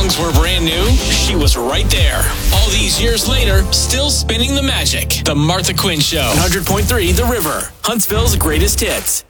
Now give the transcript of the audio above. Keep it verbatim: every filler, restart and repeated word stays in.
songs were brand new, she was right there. All these years later, still spinning the magic. The Martha Quinn Show. one hundred point three The River. Huntsville's greatest hits.